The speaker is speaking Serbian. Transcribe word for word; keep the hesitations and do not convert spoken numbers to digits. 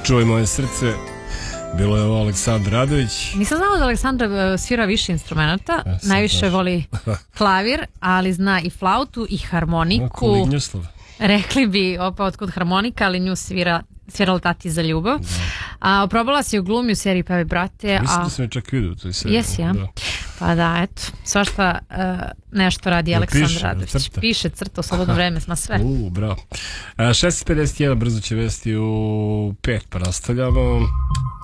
Čuvaj moje srce. Bilo je ovo Aleksandar Radović. Nisam znala da Aleksandra svira više instrumenta. Ja, najviše znaš. Voli klavir, ali zna i flautu i harmoniku. Rekli bi opa otkud harmonika, ali nju svira svirala Tati za ljubav. Da. A probala si u glumi u seriji Pevi brate. Mislim a... da sam je čak vidio u toj seriji. Jesi, ja? Da. Pa da, eto, svašta uh, nešto radi ja, Aleksandar Radović. Crta. Piše, crta u slobodno vreme, ma sve. U, bravo. šest pedeset jedan, brzo će vesti u pet, pa nastavljamo.